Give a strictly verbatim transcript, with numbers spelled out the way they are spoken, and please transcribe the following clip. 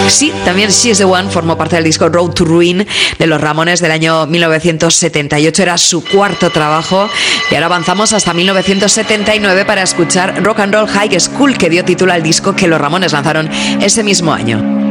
Sí, también She's the One formó parte del disco Road to Ruin de Los Ramones del año mil novecientos setenta y ocho. Era su cuarto trabajo y ahora avanzamos hasta mil novecientos setenta y nueve para escuchar Rock and Roll High School, que dio título al disco que Los Ramones lanzaron ese mismo año.